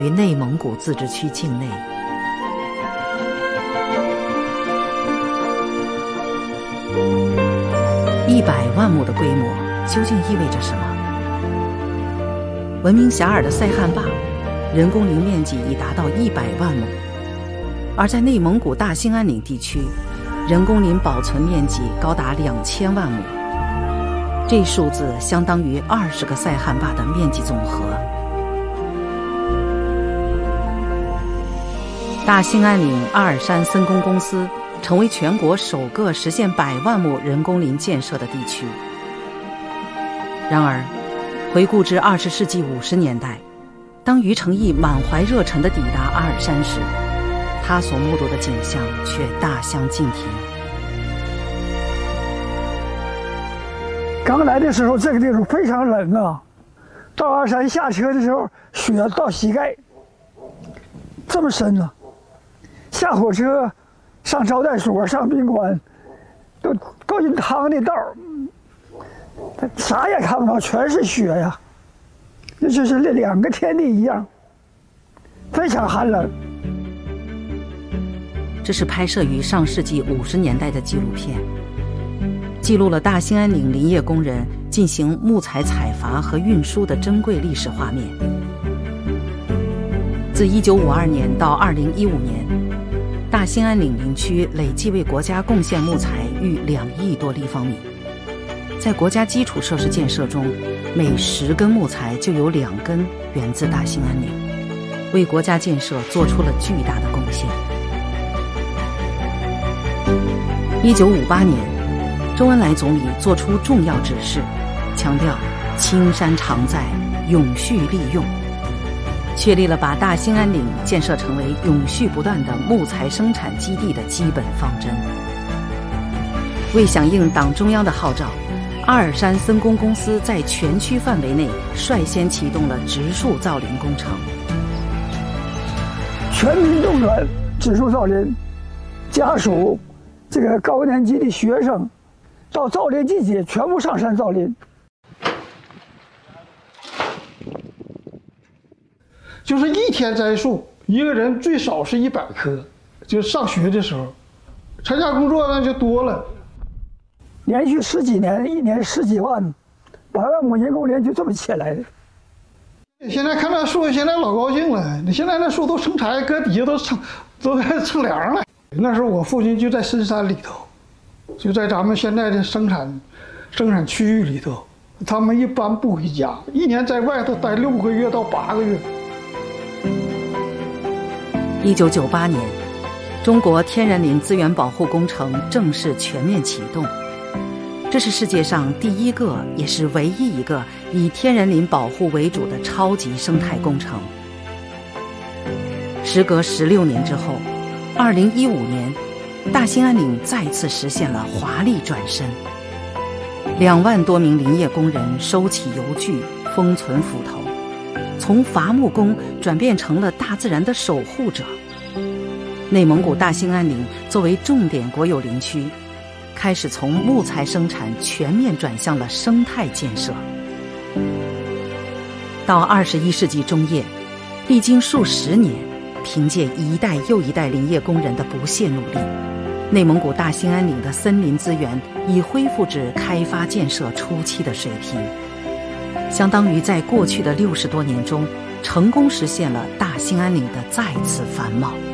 于内蒙古自治区境内。100万亩的规模究竟意味着什么？闻名遐迩的塞罕坝，人工林面积已达到100万亩，而在内蒙古大兴安岭地区，人工林保存面积高达2000万亩，这数字相当于20个塞罕坝的面积总和。大兴安岭阿尔山森工公司成为全国首个实现100万亩人工林建设的地区。然而，回顾至20世纪50年代，当于承义满怀热忱地抵达阿尔山时，他所目睹的景象却大相径庭。 刚来的时候，这个地方非常冷啊，到阿尔山下车的时候，雪到膝盖，这么深呢。下火车，上招待所，上宾馆，都够进汤的道儿，啥也看不到，全是雪呀。那就是两个天地一样，非常寒冷。 这是拍摄于上世纪50年代的纪录片，记录了大兴安岭林业工人进行木材采伐和运输的珍贵历史画面。自1952年到2015年，大兴安岭林区累计为国家贡献木材逾2亿多立方米。在国家基础设施建设中，每10根木材就有2根源自大兴安岭，为国家建设做出了巨大的贡献。1958年，周恩来总理作出重要指示，强调青山常在，永续利用，确立了把大兴安岭建设成为永续不断的木材生产基地的基本方针。为响应党中央的号召，阿尔山森工公司在全区范围内率先启动了植树造林工程， 全民动员植树造林，家属这个高年级的学生到造林季节全部上山造林。 就是一天栽树，一个人最少是100棵。就上学的时候，参加工作那就多了。 连续10几年，一年10几万，100万亩人工林就这么起来的。 现在看那树，现在老高兴了。你现在那树都成材，搁底下都在乘凉了。那时候我父亲就在深山里头，就在咱们现在的生产区域里头。他们一般不回家，一年在外头待6个月到8个月。 1998年，中国天然林资源保护工程正式全面启动。这是世界上第一个，也是唯一一个以天然林保护为主的超级生态工程。时隔16年之后，2015年，大兴安岭再次实现了华丽转身。2万多名林业工人收起油锯，封存斧头，从伐木工转变成了大自然的守护者。内蒙古大兴安岭作为重点国有林区，开始从木材生产全面转向了生态建设。到21世纪中叶，历经数十年，凭借一代又一代林业工人的不懈努力，内蒙古大兴安岭的森林资源已恢复至开发建设初期的水平，相当于在过去的60多年中，成功实现了大兴安岭的再次繁茂。